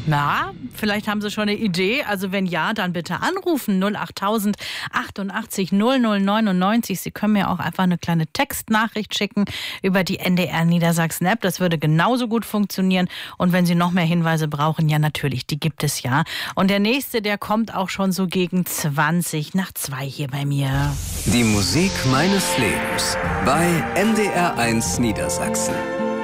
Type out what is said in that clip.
Na, vielleicht haben Sie schon eine Idee. Also wenn ja, dann bitte anrufen 08000 88 00 99. Sie können mir auch einfach eine kleine Textnachricht schicken über die NDR Niedersachsen-App. Das würde genauso gut funktionieren. Und wenn Sie noch mehr Hinweise brauchen, ja natürlich, die gibt es ja. Und der nächste, der kommt auch schon so gegen 20 nach 2 hier bei mir. Die Musik meines Lebens bei NDR 1 Niedersachsen.